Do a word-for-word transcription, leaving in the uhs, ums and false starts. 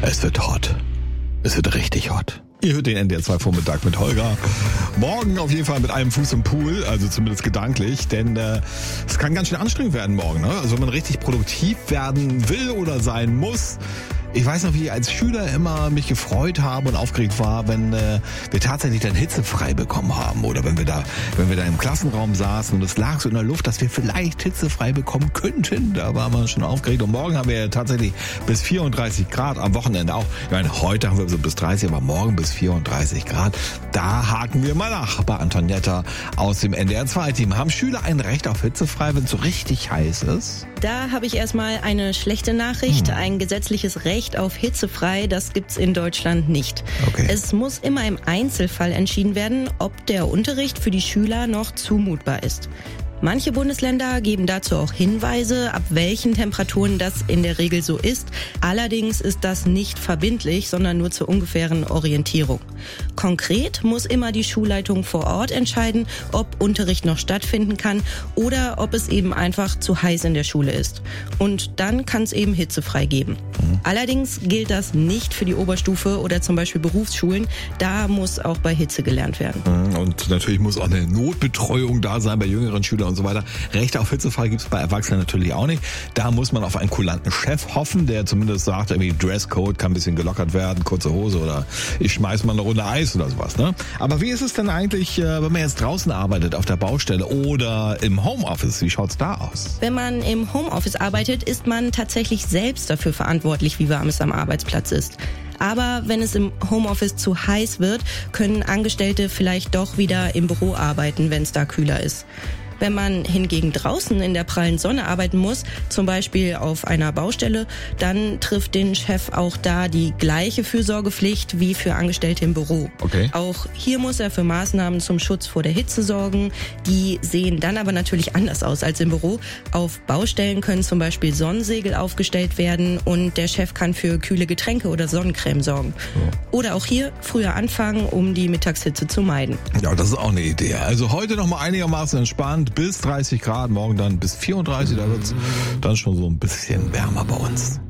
Es wird hot. Es wird richtig hot. Ihr hört den N D R zwei Vormittag mit Holger. Morgen auf jeden Fall mit einem Fuß im Pool, also zumindest gedanklich, denn äh, es kann ganz schön anstrengend werden morgen. Ne? Also wenn man richtig produktiv werden will oder sein muss. Ich weiß noch, wie ich als Schüler immer mich gefreut habe und aufgeregt war, wenn äh, wir tatsächlich dann hitzefrei bekommen haben. Oder wenn wir da wenn wir da im Klassenraum saßen und es lag so in der Luft, dass wir vielleicht hitzefrei bekommen könnten. Da war man schon aufgeregt. Und morgen haben wir ja tatsächlich bis vierunddreißig Grad, am Wochenende auch. Ich meine, heute haben wir so bis dreißig, aber morgen bis vierunddreißig Grad. Da haken wir mal nach bei Antonietta aus dem N D R zwei Team. Haben Schüler ein Recht auf hitzefrei, wenn es so richtig heiß ist? Da habe ich erstmal eine schlechte Nachricht. Hm. Ein gesetzliches Recht auf hitzefrei, das gibt's in Deutschland nicht. Okay. Es muss immer im Einzelfall entschieden werden, ob der Unterricht für die Schüler noch zumutbar ist. Manche Bundesländer geben dazu auch Hinweise, ab welchen Temperaturen das in der Regel so ist. Allerdings ist das nicht verbindlich, sondern nur zur ungefähren Orientierung. Konkret muss immer die Schulleitung vor Ort entscheiden, ob Unterricht noch stattfinden kann oder ob es eben einfach zu heiß in der Schule ist. Und dann kann es eben hitzefrei geben. Mhm. Allerdings gilt das nicht für die Oberstufe oder zum Beispiel Berufsschulen. Da muss auch bei Hitze gelernt werden. Und natürlich muss auch eine Notbetreuung da sein bei jüngeren Schülern und so weiter. Recht auf hitzefrei gibt es bei Erwachsenen natürlich auch nicht. Da muss man auf einen kulanten Chef hoffen, der zumindest sagt, irgendwie Dresscode kann ein bisschen gelockert werden, kurze Hose oder ich schmeiß mal eine Runde Eis oder sowas. Ne? Aber wie ist es denn eigentlich, wenn man jetzt draußen arbeitet, auf der Baustelle oder im Homeoffice? Wie schaut's da aus? Wenn man im Homeoffice arbeitet, ist man tatsächlich selbst dafür verantwortlich, wie warm es am Arbeitsplatz ist. Aber wenn es im Homeoffice zu heiß wird, können Angestellte vielleicht doch wieder im Büro arbeiten, wenn es da kühler ist. Wenn man hingegen draußen in der prallen Sonne arbeiten muss, zum Beispiel auf einer Baustelle, dann trifft den Chef auch da die gleiche Fürsorgepflicht wie für Angestellte im Büro. Okay. Auch hier muss er für Maßnahmen zum Schutz vor der Hitze sorgen. Die sehen dann aber natürlich anders aus als im Büro. Auf Baustellen können zum Beispiel Sonnensegel aufgestellt werden und der Chef kann für kühle Getränke oder Sonnencreme sorgen. Oh. Oder auch hier früher anfangen, um die Mittagshitze zu meiden. Ja, das ist auch eine Idee. Also heute noch mal einigermaßen entspannt. Bis dreißig Grad, morgen dann bis vierunddreißig, da wird es dann schon so ein bisschen wärmer bei uns.